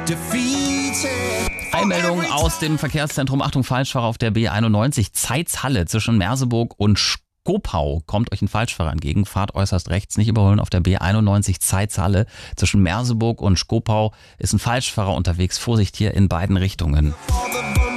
Eilmeldung aus dem Verkehrszentrum. Achtung, Falschfahrer auf der B91. Zeitz-Halle zwischen Merseburg und Skopau. Kommt euch ein Falschfahrer entgegen. Fahrt äußerst rechts, nicht überholen auf der B91 Zeitz-Halle. Zwischen Merseburg und Skopau ist ein Falschfahrer unterwegs. Vorsicht hier in beiden Richtungen.